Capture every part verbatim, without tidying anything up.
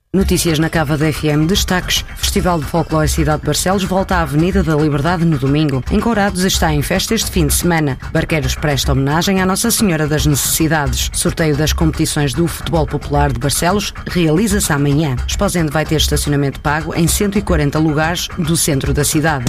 Notícias na Cava da F M, destaques. Festival de Folclore Cidade de Barcelos volta à Avenida da Liberdade no domingo. Em Courados está em festa este fim de semana. Barqueiros presta homenagem à Nossa Senhora das Necessidades. Sorteio das competições do Futebol Popular de Barcelos realiza-se amanhã. Esposende vai ter estacionamento pago em cento e quarenta lugares do centro da cidade.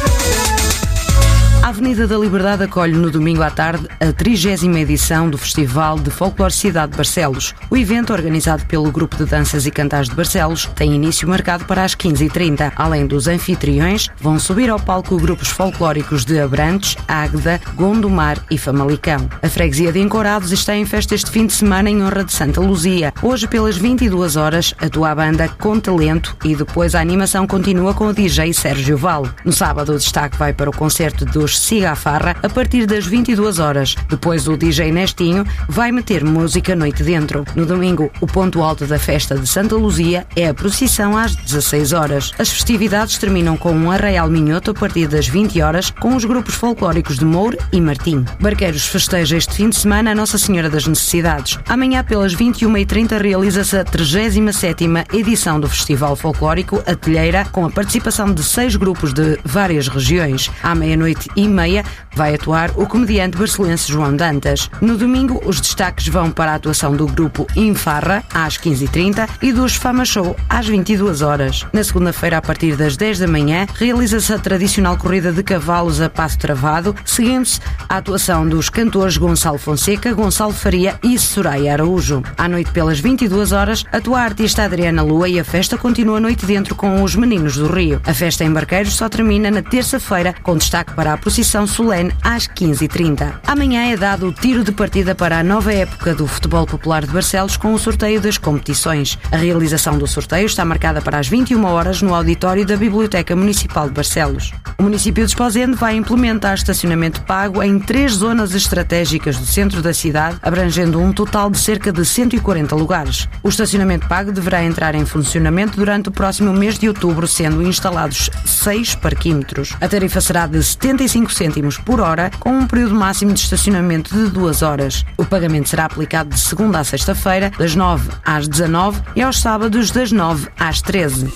A Avenida da Liberdade acolhe no domingo à tarde a trigésima edição do Festival de Folclore Cidade de Barcelos. O evento, organizado pelo Grupo de Danças e Cantares de Barcelos, tem início marcado para as quinze e trinta. Além dos anfitriões, vão subir ao palco grupos folclóricos de Abrantes, Águeda, Gondomar e Famalicão. A freguesia de Encorados está em festa este fim de semana em honra de Santa Luzia. Hoje, pelas vinte e duas horas, atua a banda Com Talento e depois a animação continua com o D J Sérgio Val. No sábado, o destaque vai para o concerto dos Siga a Farra a partir das vinte e duas horas. Depois o D J Nestinho vai meter música noite dentro. No domingo, o ponto alto da festa de Santa Luzia é a procissão às dezasseis horas. As festividades terminam com um arraial minhoto a partir das vinte horas com os grupos folclóricos de Moura e Martim. Barqueiros festeja este fim de semana a Nossa Senhora das Necessidades. Amanhã, pelas vinte e uma e trinta, realiza-se a trigésima sétima edição do Festival Folclórico A Telheira, com a participação de seis grupos de várias regiões. À meia-noite e meia vai atuar o comediante barcelense João Dantas. No domingo, os destaques vão para a atuação do grupo Infarra, às quinze e trinta, e dos Fama Show, às vinte e duas horas. Na segunda-feira, a partir das dez da manhã, realiza-se a tradicional corrida de cavalos a passo travado, seguindo-se a atuação dos cantores Gonçalo Fonseca, Gonçalo Faria e Soraya Araújo. À noite, pelas vinte e duas horas, atua a artista Adriana Lua e a festa continua a noite dentro com os Meninos do Rio. A festa em Barqueiros só termina na terça-feira, com destaque para a procissão solene às quinze e trinta. Amanhã é dado o tiro de partida para a nova época do Futebol Popular de Barcelos com o sorteio das competições. A realização do sorteio está marcada para as vinte e uma horas no auditório da Biblioteca Municipal de Barcelos. O município de Esposende vai implementar estacionamento pago em três zonas estratégicas do centro da cidade, abrangendo um total de cerca de cento e quarenta lugares. O estacionamento pago deverá entrar em funcionamento durante o próximo mês de outubro, sendo instalados seis parquímetros. A tarifa será de setenta e cinco cêntimos por hora, com um período máximo de estacionamento de duas horas. O pagamento será aplicado de segunda a sexta-feira, das nove às dezanove e aos sábados das nove às treze.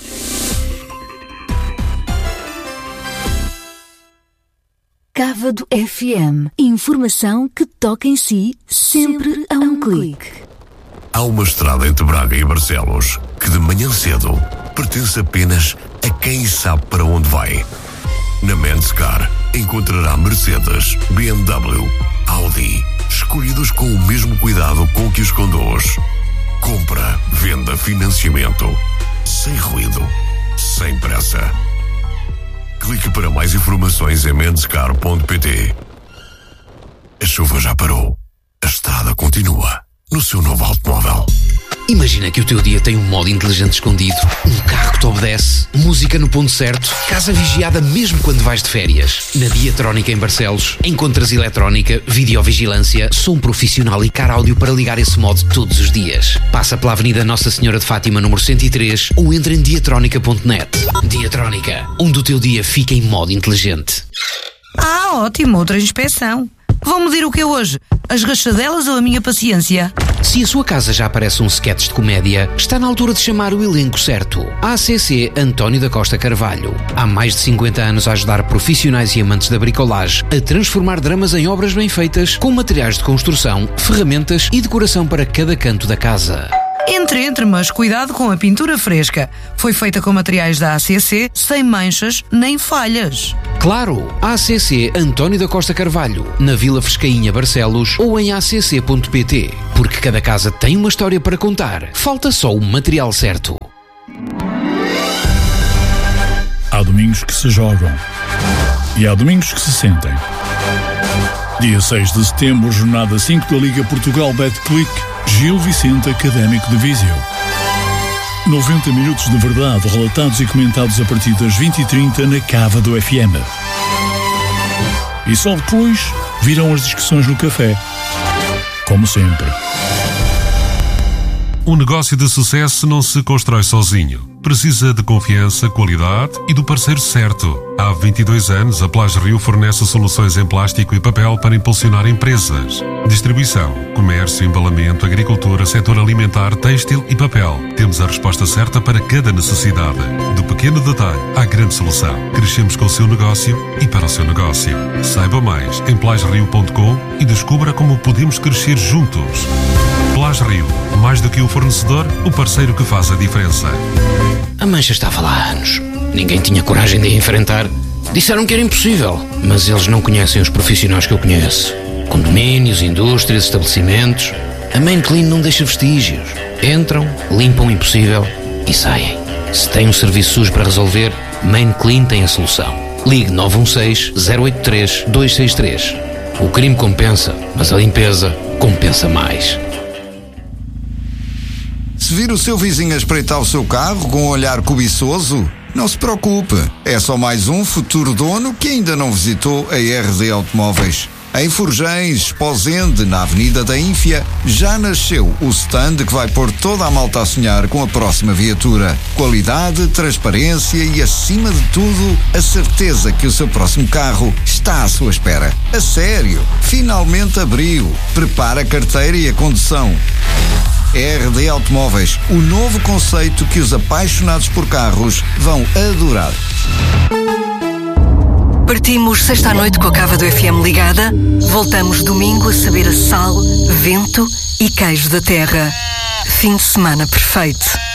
Cávado F M. Informação que toca em si, sempre a um clique. Há uma estrada entre Braga e Barcelos que de manhã cedo pertence apenas a quem sabe para onde vai. Na Menscar encontrará Mercedes, B M W, Audi, escolhidos com o mesmo cuidado com que os conduz. Compra, venda, financiamento, sem ruído, sem pressa. Clique para mais informações em menscar ponto pt. A chuva já parou. A estrada continua no seu novo automóvel. Imagina que o teu dia tem um modo inteligente escondido, um carro que te obedece, música no ponto certo, casa vigiada mesmo quando vais de férias. Na Diatrónica em Barcelos, encontras eletrónica, videovigilância, som profissional e car áudio para ligar esse modo todos os dias. Passa pela Avenida Nossa Senhora de Fátima, número cento e três, ou entra em diatrónica ponto net. Diatrónica, onde o teu dia fica em modo inteligente. Ah, ótimo, outra inspeção. Vão medir o que é hoje? As rachadelas ou a minha paciência? Se a sua casa já parece um sketch de comédia, está na altura de chamar o elenco certo. A C C António da Costa Carvalho. Há mais de cinquenta anos a ajudar profissionais e amantes da bricolagem a transformar dramas em obras bem feitas, com materiais de construção, ferramentas e decoração para cada canto da casa. Entre, entre, mas cuidado com a pintura fresca. Foi feita com materiais da A C C, sem manchas nem falhas. Claro, A C C António da Costa Carvalho, na Vila Frescainha, Barcelos, ou em a c c ponto p t. Porque cada casa tem uma história para contar. Falta só o material certo. Há domingos que se jogam e há domingos que se sentem. Dia seis de setembro, jornada cinco da Liga Portugal Betclic, Gil Vicente Académico de Viseu. noventa minutos de verdade, relatados e comentados a partir das vinte e trinta na Cava do F M. E só depois virão as discussões no café. Como sempre. Um negócio de sucesso não se constrói sozinho. precisa de confiança, qualidade e do parceiro certo. Há vinte e dois anos, a Plage Rio fornece soluções em plástico e papel para impulsionar empresas. Distribuição, comércio, embalamento, agricultura, setor alimentar, têxtil e papel. Temos a resposta certa para cada necessidade. Do pequeno detalhe à grande solução. Crescemos com o seu negócio e para o seu negócio. Saiba mais em plage rio ponto com e descubra como podemos crescer juntos. Plage Rio, mais do que um fornecedor, o parceiro que faz a diferença. A mancha estava lá há anos. Ninguém tinha coragem de a enfrentar. Disseram que era impossível, mas eles não conhecem os profissionais que eu conheço. Condomínios, indústrias, estabelecimentos. A Main Clean não deixa vestígios. Entram, limpam o impossível e saem. Se tem um serviço sujo para resolver, Main Clean tem a solução. Ligue nove um seis, zero oito três, dois seis três. O crime compensa, mas a limpeza compensa mais. Se vir o seu vizinho a espreitar o seu carro com um olhar cobiçoso, não se preocupe. É só mais um futuro dono que ainda não visitou a R D Automóveis. Em Forjães, Esposende, na Avenida da Ínfia, já nasceu o stand que vai pôr toda a malta a sonhar com a próxima viatura. Qualidade, transparência e, acima de tudo, a certeza que o seu próximo carro está à sua espera. A sério, finalmente abriu. Prepara a carteira e a condução. R D Automóveis, o novo conceito que os apaixonados por carros vão adorar. Partimos sexta à noite com a cava do F M ligada. Voltamos domingo a saber a sal, vento e queijo da terra. Fim de semana perfeito.